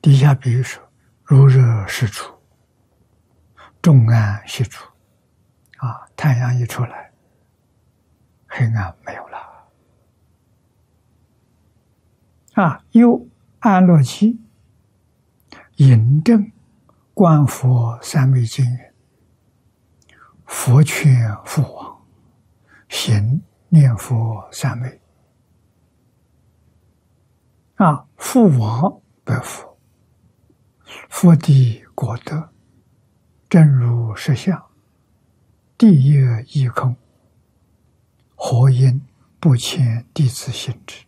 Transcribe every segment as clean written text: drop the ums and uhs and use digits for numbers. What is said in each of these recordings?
底下比喻说：如热释出，众暗悉出。太阳一出来，黑暗没有了。又安乐期引证观佛三昧经云：佛劝父王行念佛三昧。父王白佛，佛地果德，正如实相，地业亦空，何因不遣弟子行之？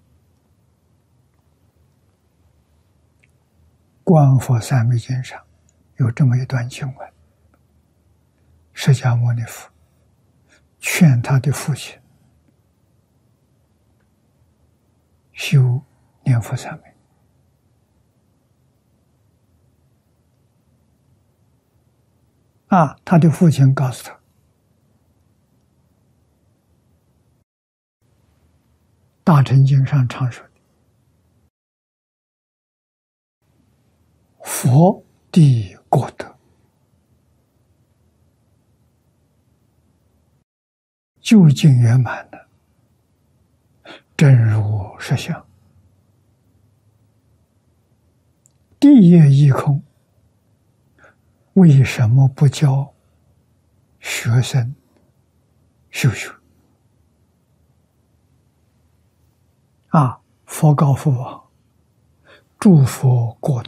观佛三昧经上有这么一段经文，释迦牟尼佛劝他的父亲修念佛三昧。他的父亲告诉他，大乘经上常说的，佛地果德，究竟圆满的，正如实相，地业亦空，为什么不教学生修学？佛告父王：诸佛果德，